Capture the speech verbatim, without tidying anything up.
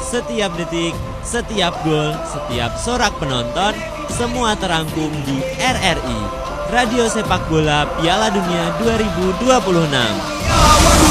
setiap detik, setiap gol, setiap sorak penonton, semua terangkum di R R I, Radio Sepak Bola Piala Dunia dua ribu dua puluh enam.